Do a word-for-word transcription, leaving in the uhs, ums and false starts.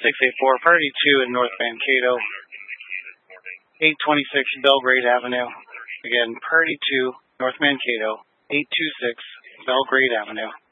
six eight four, Party two in North Mankato, eight twenty-six Belgrade Avenue. Again, Party two, North Mankato, eight two six Belgrade Avenue.